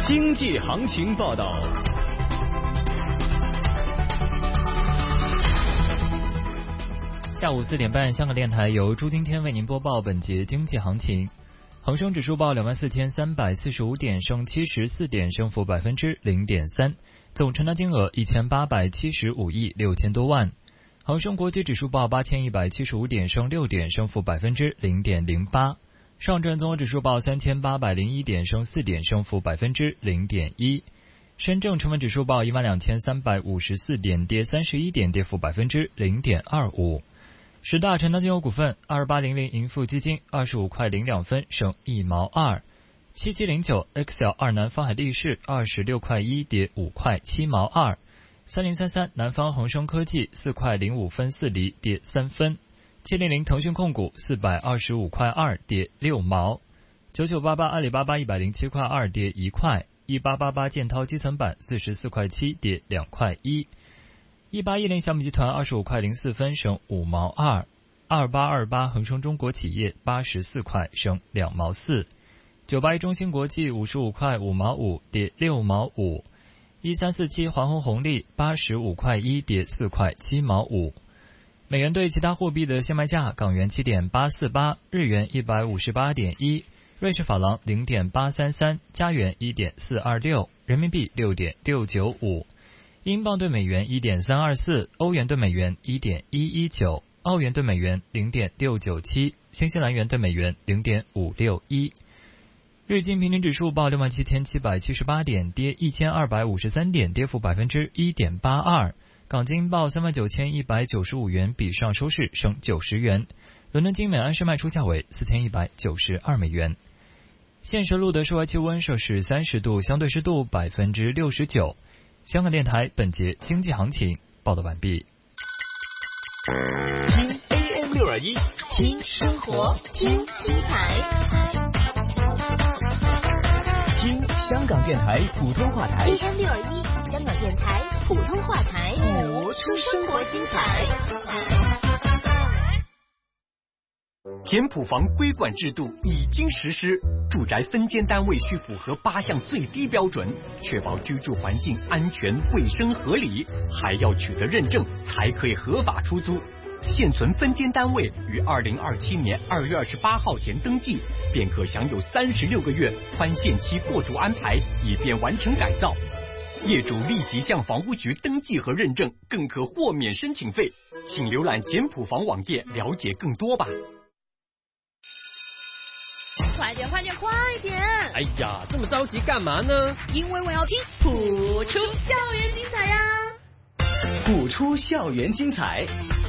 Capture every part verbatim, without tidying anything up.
经济行情报道。 下午四点半，香港电台由朱今天为您播报本节经济行情。恒生指数报两万四千三百四十五点，升七十四点，升幅百分之零点三。总成交金额一千八百七十五亿六千多万。恒生国际指数报八千一百七十五点，升六点，升幅百分之零点零八。上证综合指数报三千八百零一点，升四点，升幅百分之零点一。深证成分指数报一万两千三百五十四点，跌三十一点，跌幅百分之零点二五。十大成交金额股份：二八零零盈富基金二十五块零两分，升一毛二；七七零九 X L 二南方海力士二十六块一，跌五块七毛二；三零三三南方恒生科技四块零五分四厘，跌三分；七零零腾讯控股四百二十五块二，跌六毛；九九八八阿里巴巴一百零七块二，跌一块；一八八八建滔基层板四十四块七，跌两块一。一八一零小米集团二十五块零四分，升五毛二；二八二八恒生中国企业八十四块，升两毛四；九八一中芯国际五十五块五毛五，跌六毛五；一三四七华虹红利八十五块一，跌四块七毛五。美元对其他货币的现卖价：港元七点八四八，日元一百五十八点一，瑞士法郎零点八三三，加元一点四二六，人民币六点六九五。英镑对美元 一点三二四， 欧元对美元 一点一一九， 澳元对美元 零点六九七， 新西兰元对美元 零点五六一。日经平均指数报六万七千七百七十八点，跌一千二百五十三点，跌幅百分之一点八二。港金报三万九千一百九十五元，比上收市升九十元。伦敦金每安士卖出价为四千一百九十二美元。现时录的室外气温摄氏三十度，相对湿度百分之六十九。香港电台本节经济行情报道完毕。 听 A M 六二一，听生活，听精彩，听香港电台普通话台 A M 六二一，香港电台普通话台， 活出生活精彩。简谱房规管制度已经实施，住宅分间单位需符合八项最低标准，确保居住环境安全、卫生、合理，还要取得认证才可以合法出租。现存分间单位于二零二七年二月二十八号前登记，便可享有三十六个月宽限期过渡安排，以便完成改造。业主立即向房屋局登记和认证，更可豁免申请费。请浏览简谱房网页了解更多吧。 快点快点快点！ 哎呀，这么着急干嘛呢？ 因为我要听谱出校园精彩呀！ 谱出校园精彩。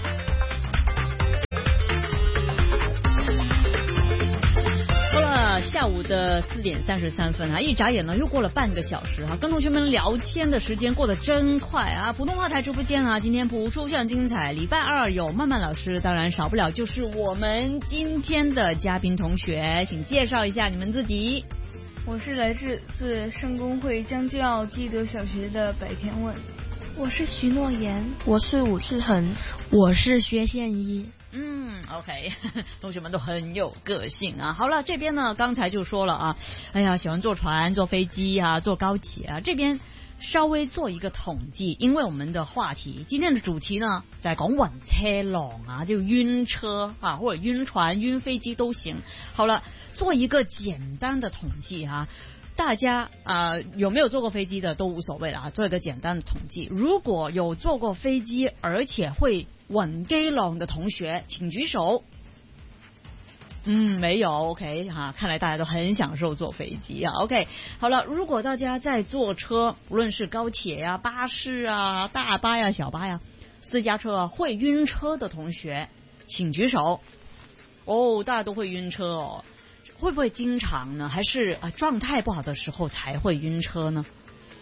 到了下午的四点三十三分啊，一眨眼呢又过了半个小时啊，跟同学们聊天的时间过得真快啊！普通话台直播间啊，今天谱出校园精彩，礼拜二有曼曼老师，当然少不了就是我们今天的嘉宾同学，请介绍一下你们自己。 我是来自自圣公会江教基德小学的白天问。 我是徐诺言。我是武志恒。我是薛宪一。 嗯 ，OK， 同学们都很有个性啊。好了，这边呢，刚才就说了啊，哎呀，喜欢坐船、坐飞机啊、坐高铁啊。这边稍微做一个统计，因为我们的话题，今天的主题呢，在講暈車浪啊，就暈車啊，或者暈船、暈飛機都行。好了，做一個簡單的統計啊。大家啊、呃、有沒有坐過飛機的都無所謂啦，做一個簡單的統計。如果有坐過飛機而且會暈機浪的同學請舉手。嗯，沒有 OK 哈、啊，看來大家都很享受坐飛機啊 OK。 好了，如果大家在坐車，無論是高鐵呀、巴士啊、大巴呀、小巴呀、私家車啊，會暈車的同學請舉手。哦，大家都會暈車哦。會不會經常呢？還是啊狀態不好的時候才會暈車呢？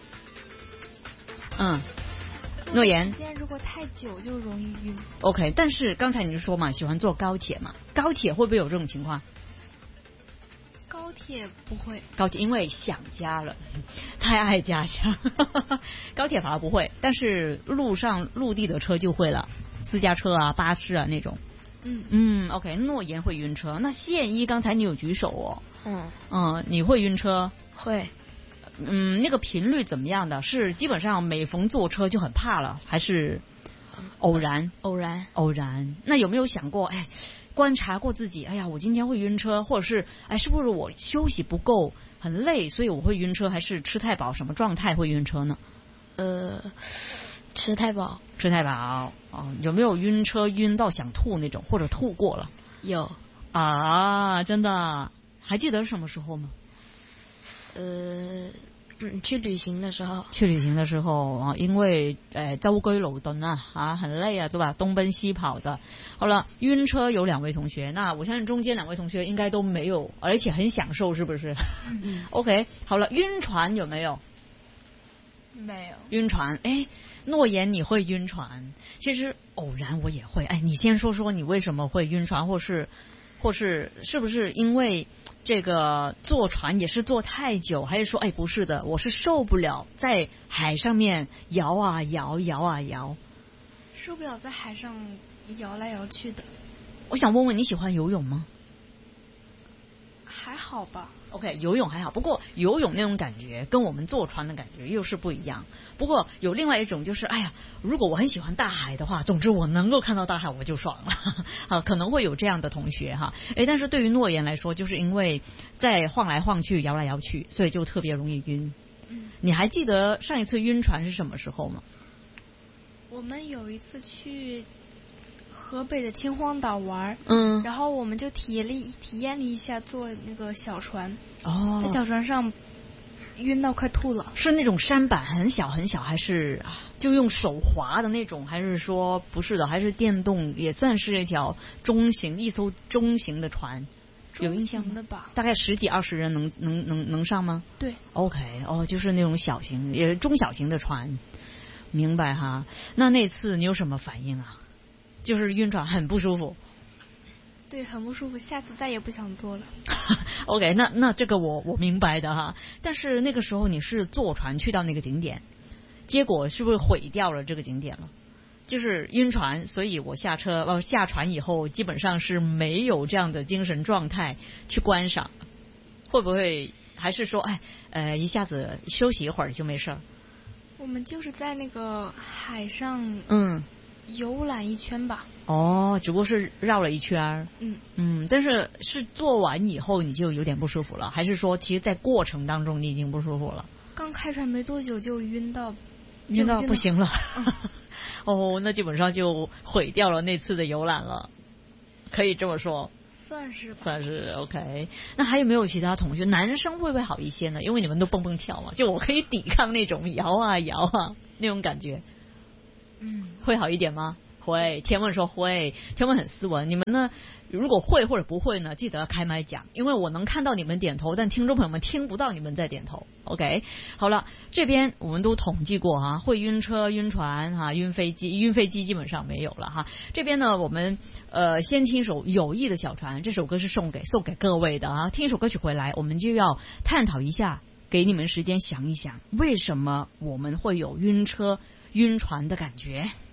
嗯，諾言。 時間如果太久就容易暈。 OK， 但是剛才你就說嘛，喜歡坐高鐵嘛，高鐵會不會有這種情況？ 高鐵不會。 高鐵因為想家了，太愛家鄉。高鐵反而不會，但是路上陸地的車就會了，私家車啊、巴士啊那種。 嗯嗯 ，OK， 諾言會暈車。那憲一剛才你有舉手哦。嗯嗯，你會暈車？ 會。 嗯，那个频率怎么样的？是基本上每逢坐车就很怕了，还是偶然？ 偶然， 偶然。那有没有想过，哎，观察过自己？哎呀，我今天会晕车，或者是哎，是不是我休息不够，很累，所以我会晕车？还是吃太饱，什么状态会晕车呢？ 呃，吃太饱。 吃太饱哦，有没有晕车晕到想吐那种，或者吐过了？ 有啊，真的？还记得什么时候吗？ 呃，嗯，去旅行的时候。 去旅行的时候啊，因为呃舟車勞頓啊，啊很累啊，对吧？東奔西跑的。好了，晕車有两位同学，那我相信中间两位同学应该都没有，而且很享受，是不是？嗯。OK， 好了，晕船有没有？ 没有。 晕船，哎，诺言你会晕船？其实偶然我也会。哎，你先说说你为什么会晕船，或是或是是不是因为这个坐船也是坐太久，还是说哎不是的，我是受不了在海上面摇啊摇摇啊摇， 受不了在海上摇来摇去的。 我想问问你喜欢游泳吗？ 还好吧。 OK， 游泳还好，不过游泳那种感觉跟我们坐船的感觉又是不一样。不过有另外一种就是，哎呀，如果我很喜欢大海的话，总之我能够看到大海我就爽了。啊，可能会有这样的同学哈。哎，但是对于诺言来说，就是因为在晃来晃去、摇来摇去，所以就特别容易晕。嗯。你还记得上一次晕船是什么时候吗？ 我们有一次去河北的秦皇岛玩， 嗯， 然后我们就体验了体验了一下坐那个小船， 哦， 在小船上晕到快吐了。 是那种舢板很小很小，还是就用手划的那种，还是说不是的，还是电动，也算是一条中型一艘中型的船？有印象的吧？ 大概十几二十人能能能能上吗？ 对。 OK， 哦，就是那种小型也中小型的船，明白哈？那那次你有什么反应啊？就是晕船很不舒服。 对，很不舒服，下次再也不想坐了。 OK， 那那这个我我明白的哈。但是那个时候你是坐船去到那个景点，结果是不是毁掉了这个景点了？就是晕船，所以我下车呃下船以后，基本上是没有这样的精神状态去观赏。会不会还是说哎呃一下子休息一会儿就没事？ 我们就是在那个海上嗯。 游览一圈吧。 哦，只不过是绕了一圈。 嗯嗯，但是是做完以后你就有点不舒服了，还是说其实在过程当中你已经不舒服了？ 刚开船没多久就晕到晕到不行了。 嗯、 哦，那基本上就毁掉了那次的游览了，可以这么说。 算是吧。 算是 OK。那还有没有其他同学？男生会不会好一些呢？因为你们都蹦蹦跳嘛，就我可以抵抗那种摇啊摇啊那种感觉。 嗯， 会好一点吗？会。天问说会，天问很斯文。你们呢？如果会或者不会呢，记得要开麦讲，因为我能看到你们点头，但听众朋友们听不到你们在点头。OK， 好了，这边我们都统计过哈，会晕车、晕船哈、晕飞机，晕飞机基本上没有了哈。这边呢，我们呃先听一首《友谊的小船》，这首歌是送给送给各位的啊。听一首歌曲回来，我们就要探讨一下，给你们时间想一想，为什么我们会有晕车、晕船的感觉。